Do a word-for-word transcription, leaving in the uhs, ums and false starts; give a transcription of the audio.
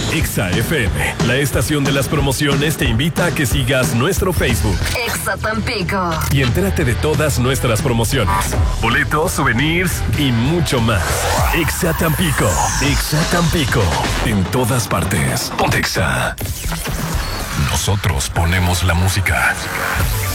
Exa F M, la estación de las promociones, te invita a que sigas nuestro Facebook. Exa Tampico. Y entérate de todas nuestras promociones, boletos, souvenirs y mucho más. Exa Tampico. Exa Tampico. En todas partes. Ponte Exa. Nosotros ponemos la música.